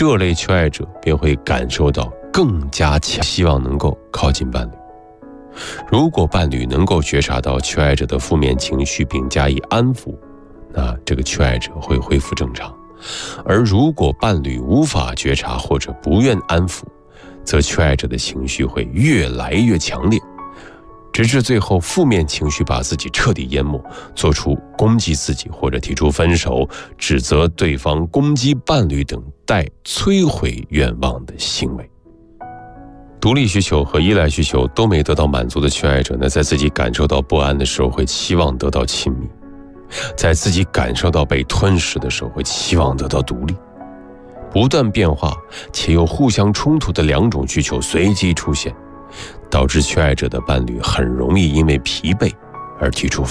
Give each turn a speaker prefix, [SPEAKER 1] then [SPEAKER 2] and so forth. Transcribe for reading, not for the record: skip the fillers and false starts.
[SPEAKER 1] 这类缺爱者便会感受到更加强希望能够靠近伴侣。如果伴侣能够觉察到缺爱者的负面情绪并加以安抚，那这个缺爱者会恢复正常。而如果伴侣无法觉察或者不愿安抚，则缺爱者的情绪会越来越强烈，直至最后负面情绪把自己彻底淹没，做出攻击自己或者提出分手、指责对方、攻击伴侣等带摧毁愿望的行为。独立需求和依赖需求都没得到满足的缺爱者呢，在自己感受到不安的时候会期望得到亲密，在自己感受到被吞噬的时候会期望得到独立。不断变化且又互相冲突的两种需求随机出现，导致缺爱者的伴侣很容易因为疲惫而提出